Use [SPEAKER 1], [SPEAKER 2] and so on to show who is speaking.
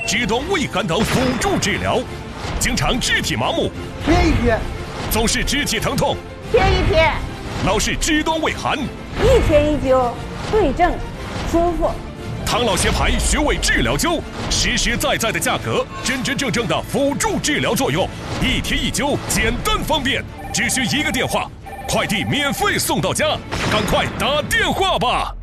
[SPEAKER 1] 肢端胃寒等辅助治疗。经常肢体麻木，
[SPEAKER 2] 贴一贴；
[SPEAKER 1] 总是肢体疼痛，
[SPEAKER 3] 贴一贴；
[SPEAKER 1] 老是肢端胃寒，
[SPEAKER 3] 一贴一灸，对症舒服。
[SPEAKER 1] 唐老协牌穴位治疗灸，实实在在的价格，真真正正的辅助治疗作用，一贴一灸，简单方便，只需一个电话，快递免费送到家，赶快打电话吧！